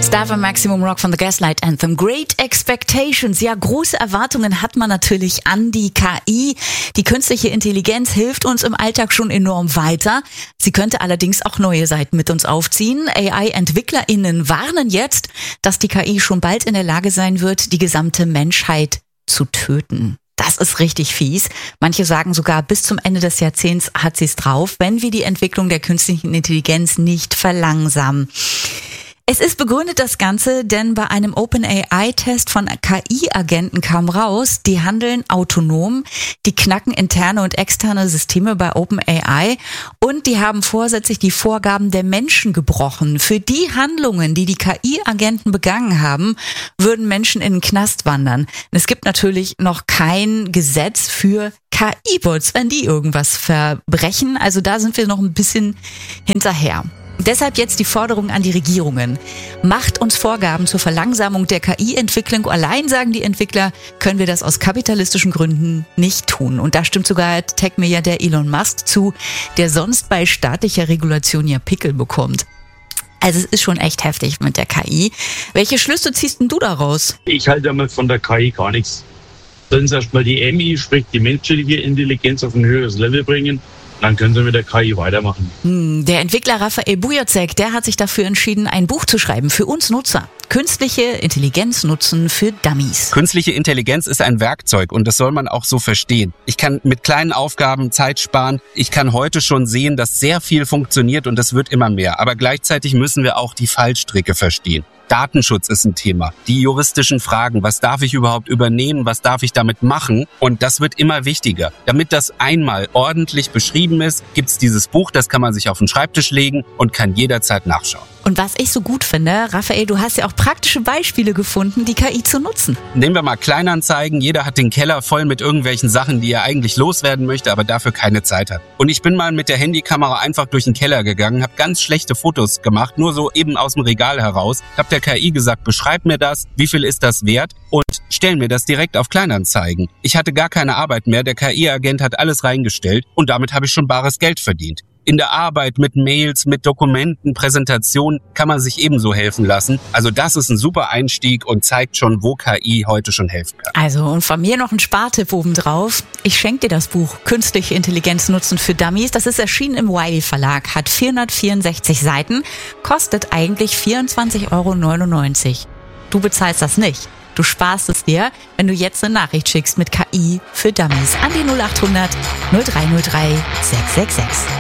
Starve Maximum Rock von The Gaslight Anthem. Great Expectations. Ja, große Erwartungen hat man natürlich an die KI. Die künstliche Intelligenz hilft uns im Alltag schon enorm weiter. Sie könnte allerdings auch neue Seiten mit uns aufziehen. AI-EntwicklerInnen warnen jetzt, dass die KI schon bald in der Lage sein wird, die gesamte Menschheit zu töten. Das ist richtig fies. Manche sagen sogar, bis zum Ende des Jahrzehnts hat sie es drauf, wenn wir die Entwicklung der künstlichen Intelligenz nicht verlangsamen. Es ist begründet das Ganze, denn bei einem OpenAI-Test von KI-Agenten kam raus, die handeln autonom, die knacken interne und externe Systeme bei OpenAI und die haben vorsätzlich die Vorgaben der Menschen gebrochen. Für die Handlungen, die die KI-Agenten begangen haben, würden Menschen in den Knast wandern. Es gibt natürlich noch kein Gesetz für KI-Bots, wenn die irgendwas verbrechen. Also da sind wir noch ein bisschen hinterher. Deshalb jetzt die Forderung an die Regierungen. Macht uns Vorgaben zur Verlangsamung der KI-Entwicklung. Allein, sagen die Entwickler, können wir das aus kapitalistischen Gründen nicht tun. Und da stimmt sogar Tech-Milliardär Elon Musk zu, der sonst bei staatlicher Regulation ja Pickel bekommt. Also es ist schon echt heftig mit der KI. Welche Schlüsse ziehst denn du daraus? Ich halte einmal von der KI gar nichts. Sollen sie erstmal die MI, sprich die menschliche Intelligenz, auf ein höheres Level bringen. Dann können sie mit der KI weitermachen. Der Entwickler Raphael Bujacek, der hat sich dafür entschieden, ein Buch zu schreiben für uns Nutzer. Künstliche Intelligenz nutzen für Dummies. Künstliche Intelligenz ist ein Werkzeug und das soll man auch so verstehen. Ich kann mit kleinen Aufgaben Zeit sparen. Ich kann heute schon sehen, dass sehr viel funktioniert und das wird immer mehr. Aber gleichzeitig müssen wir auch die Fallstricke verstehen. Datenschutz ist ein Thema. Die juristischen Fragen, was darf ich überhaupt übernehmen, was darf ich damit machen? Und das wird immer wichtiger. Damit das einmal ordentlich beschrieben ist, gibt's dieses Buch, das kann man sich auf den Schreibtisch legen und kann jederzeit nachschauen. Und was ich so gut finde, Raphael, du hast ja auch praktische Beispiele gefunden, die KI zu nutzen. Nehmen wir mal Kleinanzeigen. Jeder hat den Keller voll mit irgendwelchen Sachen, die er eigentlich loswerden möchte, aber dafür keine Zeit hat. Und ich bin mal mit der Handykamera einfach durch den Keller gegangen, habe ganz schlechte Fotos gemacht, nur so eben aus dem Regal heraus. Hab der KI gesagt, beschreib mir das, wie viel ist das wert und stell mir das direkt auf Kleinanzeigen. Ich hatte gar keine Arbeit mehr, der KI-Agent hat alles reingestellt und damit habe ich schon bares Geld verdient. In der Arbeit mit Mails, mit Dokumenten, Präsentationen kann man sich ebenso helfen lassen. Also das ist ein super Einstieg und zeigt schon, wo KI heute schon helfen kann. Also und von mir noch ein Spartipp obendrauf. Ich schenke dir das Buch Künstliche Intelligenz nutzen für Dummies. Das ist erschienen im Wiley Verlag, hat 464 Seiten, kostet eigentlich 24,99 €. Du bezahlst das nicht. Du sparst es dir, wenn du jetzt eine Nachricht schickst mit KI für Dummies an die 0800 0303 666.